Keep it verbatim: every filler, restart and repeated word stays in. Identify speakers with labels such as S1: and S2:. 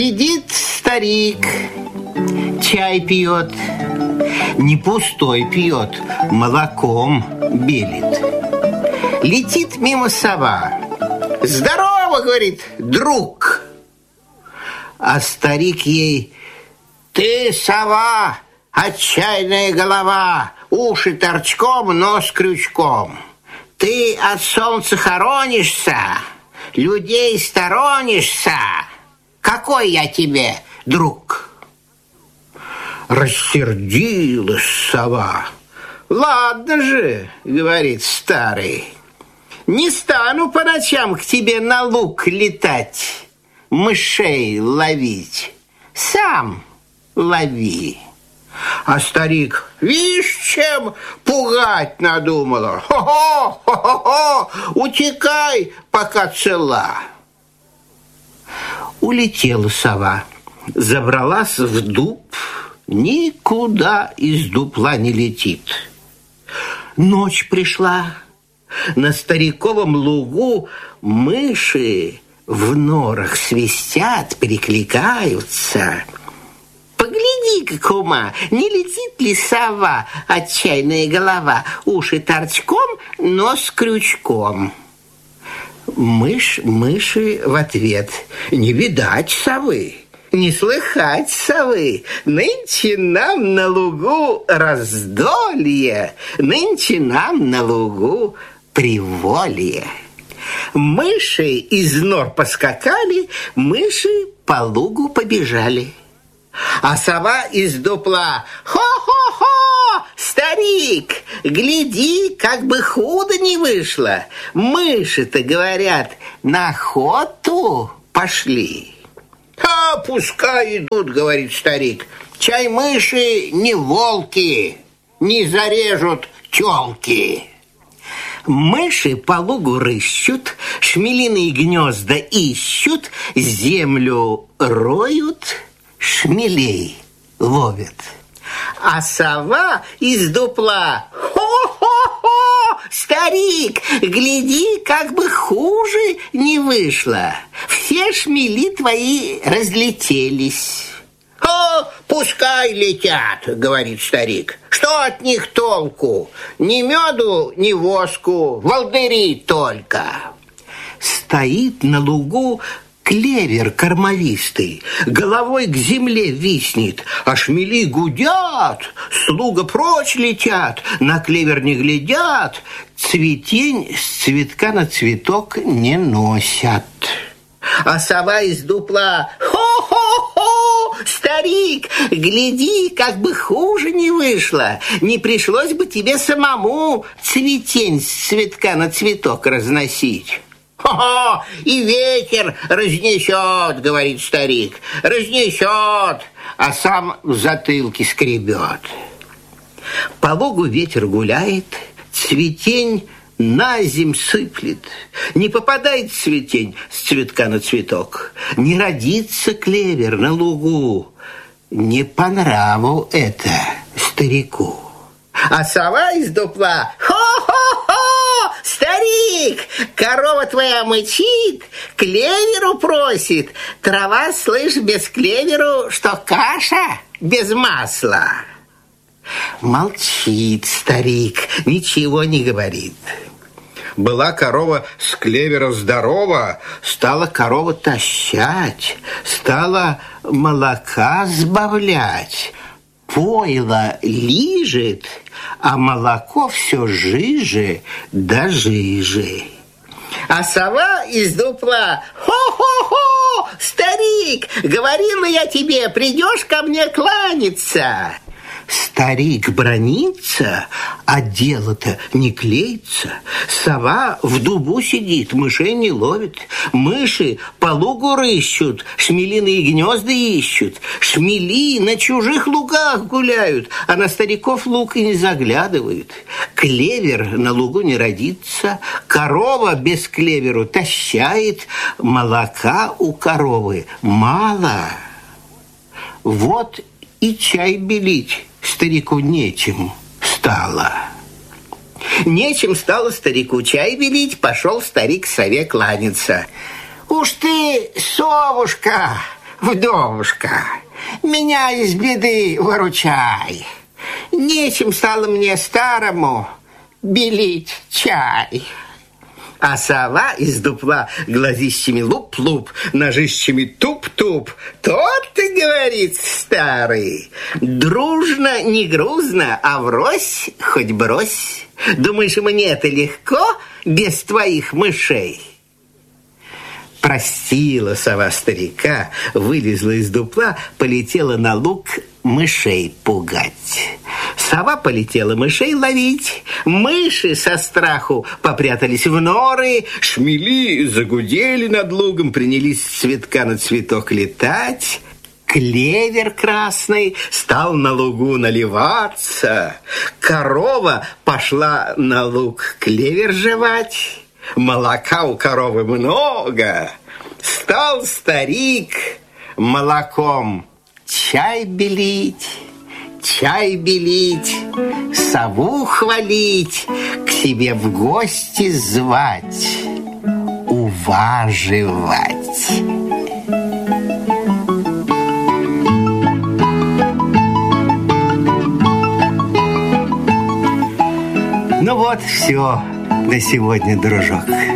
S1: Сидит старик, чай пьет, не пустой пьет, молоком белит. Летит мимо сова. Здорово, говорит, друг. А старик ей: ты, сова, отчаянная голова, уши торчком, нос крючком. Ты от солнца хоронишься, людей сторонишься. Какой я тебе друг? Рассердилась сова. Ладно же, говорит старый, не стану по ночам к тебе на луг летать, мышей ловить. Сам лови. А старик, видишь, чем пугать надумала? Хо-хо, хо-хо-хо, утекай, пока цела. Улетела сова, забралась в дуб, никуда из дупла не летит. Ночь пришла, на стариковом лугу мыши в норах свистят, перекликаются. Погляди-ка, кума, не летит ли сова, отчаянная голова, уши торчком, нос крючком. Мышь мыши в ответ: не видать совы, не слыхать совы. Нынче нам на лугу раздолье, нынче нам на лугу приволье. Мыши из нор поскакали, мыши по лугу побежали. А сова из дупла: хо-хо-хо, старик, гляди, как бы худо не вышло. Мыши-то, говорят, на охоту пошли. А пускай идут, говорит старик, чай мыши не волки, не зарежут тёлки. Мыши по лугу рыщут, шмелиные гнезда ищут, землю роют, шмелей ловят. А сова из дупла: хо-хо-хо, старик, гляди, как бы хуже не вышло. Все шмели твои разлетелись. О, пускай летят, говорит старик. Что от них толку? Ни меду, ни воску, волдыри только. Стоит на лугу клевер кормовистый, головой к земле виснет, а шмели гудят, слуга прочь летят, на клевер не глядят, цветень с цветка на цветок не носят. А сова из дупла: хо-хо-хо, старик, гляди, как бы хуже не вышло, не пришлось бы тебе самому цветень с цветка на цветок разносить. Хо-хо, и ветер разнесет, говорит старик, разнесет, а сам в затылке скребет. По лугу ветер гуляет, цветень на земь сыплет. Не попадает цветень с цветка на цветок, не родится клевер на лугу. Не по нраву это старику. А сова из дупла: хо-хо-хо, старик, корова твоя мычит, клеверу просит. Трава, слышь, без клеверу, что каша без масла. Молчит старик, ничего не говорит. Была корова с клевера здорова, стала корова тащать, стала молока сбавлять. Пойло лижет, а молоко все жиже да жиже. А сова из дупла: хо-хо-хо, старик, говорила я тебе, придешь ко мне кланяться. Старик бранится, а дело-то не клеится. Сова в дубу сидит, мышей не ловит. Мыши по лугу рыщут, шмелиные гнезда ищут. Шмели на чужих лугах гуляют, а на стариков луг и не заглядывают. Клевер на лугу не родится, корова без клеверу тащает, молока у коровы мало. Вот и чай белить старику нечем стало. Нечем стало старику чай белить, пошел старик к сове кланяться. Уж ты, совушка, Вдовушка, меня из беды выручай. Нечем стало мне старому белить чай. А сова из дупла глазищами луп-луп, ножищами туп-туп. Тот-то, говорит старый, дружно, не грузно, а врозь хоть брось. Думаешь, мне это легко без твоих мышей? Простила сова старика, вылезла из дупла, полетела на луг мышей пугать. Сова полетела мышей ловить. Мыши со страху попрятались в норы. Шмели загудели над лугом, принялись с цветка на цветок летать. Клевер красный стал на лугу наливаться. Корова пошла на луг клевер жевать. Молока у коровы много. Стал старик молоком чай белить, чай белить, сову хвалить, к себе в гости звать, уваживать. Ну вот, все на сегодня, дружок.